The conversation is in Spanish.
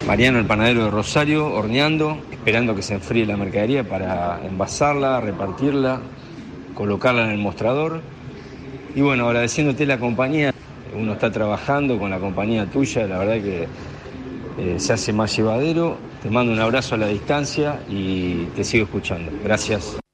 Mariano, el panadero de Rosario, horneando, esperando que se enfríe la mercadería para envasarla, repartirla, colocarla en el mostrador. Y bueno, agradeciéndote la compañía. Uno está trabajando con la compañía tuya, la verdad que se hace más llevadero. Te mando un abrazo a la distancia y te sigo escuchando. Gracias.